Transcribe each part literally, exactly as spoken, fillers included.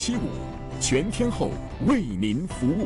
七五全天候为您服务。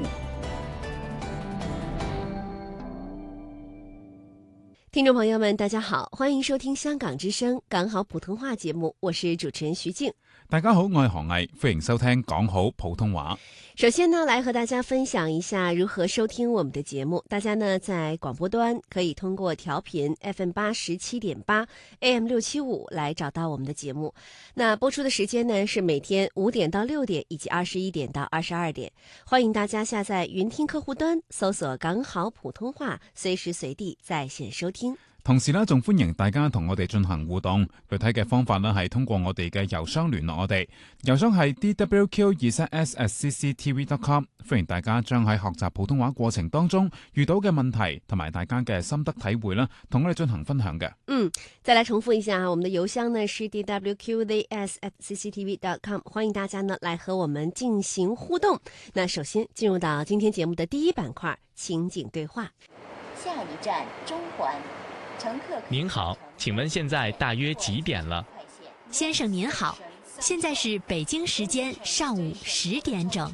听众朋友们，大家好，欢迎收听香港之声港好普通话节目，我是主持人徐静。 大家好，我係何毅，歡迎收聽講好普通話。 首先呢，來和大家分享一下如何收聽我們的節目。大家呢在廣播端可以通過調頻 F M 八十七點八 A M 六七五來找到我們的節目。那播出的時間呢是每天五點到六點以及二十一點到二十二點。歡迎大家下載雲聽客戶端，搜索港好普通話，隨時隨地在線收聽。 同時呢，仲歡迎大家同我哋進行互動。具體嘅方法呢，係通過我哋嘅郵箱聯絡我哋，郵箱係 d w q 二七 s at c c t v dot com。歡迎大家將喺學習普通話過程當中遇到嘅問題同埋大家嘅心得體會啦，同我哋進行分享嘅。 嗯，再來重複一下，我們的郵箱呢是 d w q z s at c c t v dot com。歡迎大家呢來和我們進行互動。那首先進入到今天節目的第一板塊，情景對話。 下一站中環。 您好，請問現在大約幾點了？ 先生您好，現在是北京時間上午十點整。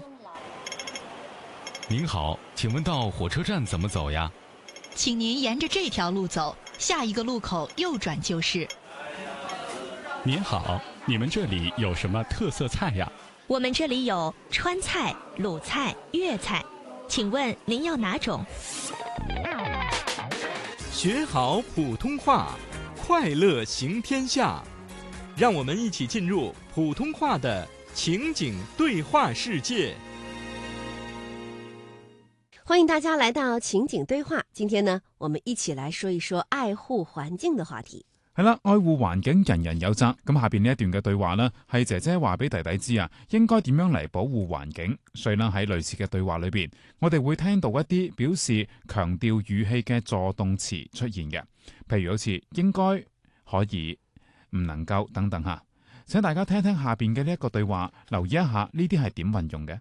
您好，請問到火車站怎麼走呀？ 請您沿着這條路走，下一個路口右轉就是。 您好，你們這裡有什麼特色菜呀？ 我們這裡有川菜、魯菜、粵菜，請問您要哪種？ 學好普通話，快樂行天下。讓我們一起進入普通話的情景對話世界。 歡迎大家來到情景對話。今天呢，我們一起來說一說愛護環境的話題。 係啦，愛護環境人人有責。咁下邊呢一段嘅對話呢，係姐姐話俾弟弟知啊，應該點樣嚟保護環境。所以呢，喺類似嘅對話裏邊，我哋會聽到一啲表示強調語氣嘅助動詞出現嘅，譬如好似應該、可以、唔能夠等等吓。請大家聽聽下邊嘅呢一個對話，留意一下呢啲係點運用嘅。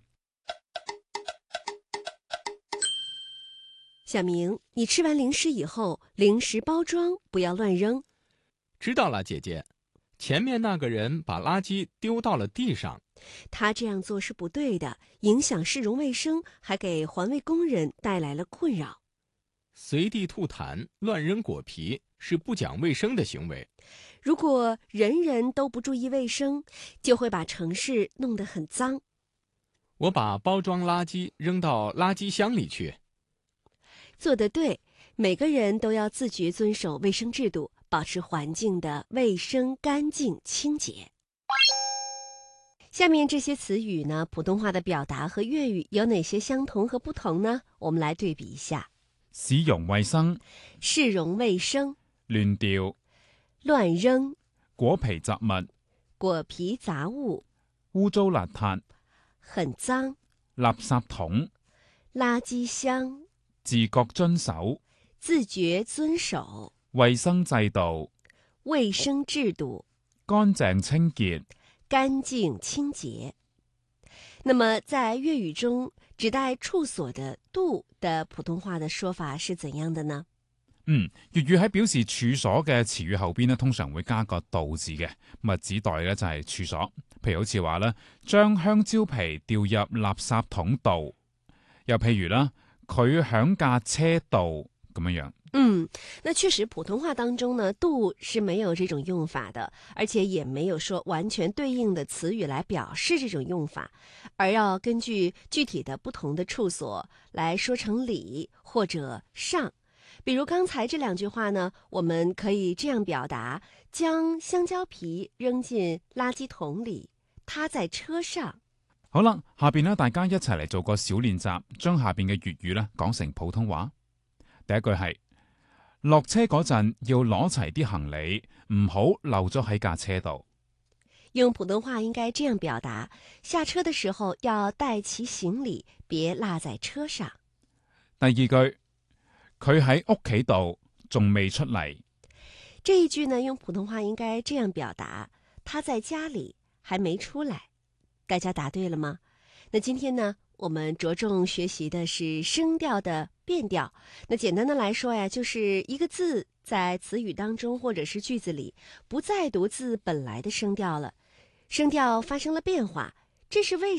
小明，你吃完零食以後，零食包裝不要亂扔。 知道了，姐姐。前面那個人把垃圾丟到了地上， 他這樣做是不對的，影響市容衛生，還給環衛工人帶來了困擾。 隨地吐痰、亂扔果皮是不講衛生的行為。 如果人人都不注意衛生，就會把城市弄得很髒。 我把包裝垃圾扔到垃圾箱裡去。 做得對，每個人都要自覺遵守衛生制度，保持環境的衛生、乾淨、清潔。下面這些詞語呢，普通話的表達和粵語有哪些相同和不同呢？我們來對比一下。 市容衛生， 市容衛生。 亂掉， 亂扔。 果皮雜物， 果皮雜物。 污糟邋遢， 很髒。 垃圾桶， 垃圾箱。 自覺遵守， 自覺遵守。 衛生制度， 衛生制度。 乾淨清潔， 乾淨清潔。那麼在粵語中，指代處所的度的普通話的說法是怎樣的呢？ 嗯，粵語喺表示處所嘅詞語後邊呢，通常會加個度字嘅，咁啊指代嘅就係處所。譬如好似話咧，將香蕉皮掉入垃圾桶度，又譬如啦，佢響架車度咁樣樣。 嗯，那確實普通話當中呢，度是沒有這種用法的，而且也沒有說完全對應的詞語來表示這種用法，而要根據具體的不同的處所來說成里或者上。比如剛才這兩句話呢，我們可以這樣表達：將香蕉皮扔進垃圾桶裡，他在車上。 好啦，下邊呢，大家一齊嚟做個小練習，將下邊嘅粵語呢講成普通話。第一句係：落車嗰陣要攞齊啲行李，唔好漏咗喺架車度。 用普通話應該這樣表達：下車的時候要帶齊行李，別落在車上。 第二句，佢喺屋企度仲未出嚟。 這一句呢，用普通話應該這樣表達：他在家裡還沒出來。大家答對了嗎？那今天呢，我們着重學習的是聲調的變調。那簡單的來說呀，就是一個字在詞語當中或者是句子裡不再讀字本來的聲調了，聲調發生了變化， 这是为